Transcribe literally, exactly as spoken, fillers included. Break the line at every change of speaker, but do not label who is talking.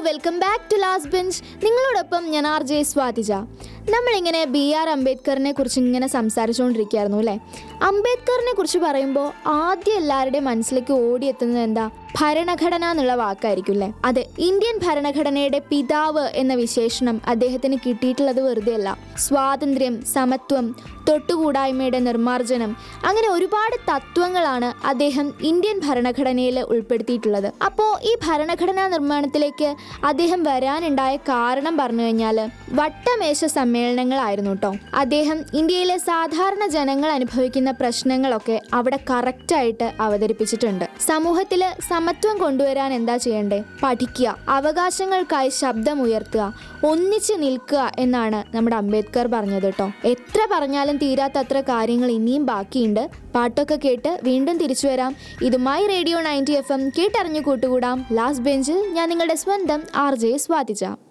Welcome back to last bench. നിങ്ങളോടൊപ്പം ഞാൻ R J Swathija. നമ്മളിങ്ങനെ ബി ആർ അംബേദ്കറിനെ കുറിച്ച് ഇങ്ങനെ സംസാരിച്ചുകൊണ്ടിരിക്കുകയായിരുന്നു അല്ലേ. അംബേദ്കറിനെ കുറിച്ച് പറയുമ്പോൾ ആദ്യം എല്ലാവരുടെയും മനസ്സിലേക്ക് ഓടിയെത്തുന്നത് എന്താ? ഭരണഘടന എന്നുള്ള വാക്കായിരിക്കും അല്ലേ. അതെ, ഇന്ത്യൻ ഭരണഘടനയുടെ പിതാവ് എന്ന വിശേഷണം അദ്ദേഹത്തിന് കിട്ടിയിട്ടുള്ളത് വെറുതെ അല്ല. സ്വാതന്ത്ര്യം, സമത്വം, തൊട്ടുകൂടായ്മയുടെ നിർമ്മാർജ്ജനം, അങ്ങനെ ഒരുപാട് തത്വങ്ങളാണ് അദ്ദേഹം ഇന്ത്യൻ ഭരണഘടനയിൽ ഉൾപ്പെടുത്തിയിട്ടുള്ളത്. അപ്പോൾ ഈ ഭരണഘടനാ നിർമ്മാണത്തിലേക്ക് അദ്ദേഹം വരാനുണ്ടായ കാരണം പറഞ്ഞു കഴിഞ്ഞാൽ വട്ടമേശ സമ്മേളനങ്ങളായിരുന്നു കേട്ടോ. അദ്ദേഹം ഇന്ത്യയിലെ സാധാരണ ജനങ്ങൾ അനുഭവിക്കുന്ന പ്രശ്നങ്ങളൊക്കെ അവിടെ കറക്റ്റായിട്ട് അവതരിപ്പിച്ചിട്ടുണ്ട്. സമൂഹത്തിൽ സമത്വം കൊണ്ടുവരാൻ എന്താ ചെയ്യണ്ടേ? പഠിക്കുക, അവകാശങ്ങൾക്കായി ശബ്ദമുയർത്തുക, ഒന്നിച്ച് നിൽക്കുക എന്നാണ് നമ്മുടെ അംബേദ്കർ പറഞ്ഞത് കേട്ടോ. എത്ര പറഞ്ഞാലും തീരാത്തത്ര കാര്യങ്ങൾ ഇനിയും ബാക്കിയുണ്ട്. പാട്ടൊക്കെ കേട്ട് വീണ്ടും തിരിച്ചു വരാം. ഇതുമായി റേഡിയോ നയൻറ്റി എഫ് എം കേട്ടറിഞ്ഞു കൂട്ടുകൂടാം. ലാസ്റ്റ് ബെഞ്ചിൽ ഞാൻ നിങ്ങളുടെ സ്വന്തം ആർ ജെ സ്വാതിജ.